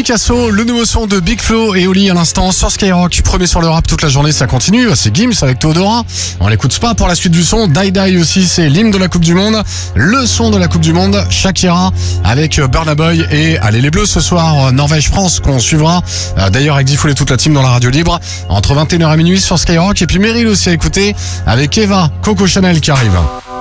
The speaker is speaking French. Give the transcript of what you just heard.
Picasso, le nouveau son de Big Flo et Oli à l'instant sur Skyrock. Premier sur le rap toute la journée, ça continue. C'est Gims avec Théodora. On l'écoute pas pour la suite du son. Die Die aussi, c'est l'hymne de la Coupe du Monde. Le son de la Coupe du Monde, Shakira avec Burna Boy et allez les Bleus ce soir, Norvège-France qu'on suivra. D'ailleurs avec Diffoul et toute la team dans la radio libre entre 21h et minuit sur Skyrock. Et puis Meryl aussi à écouter avec Eva, Coco Chanel qui arrive.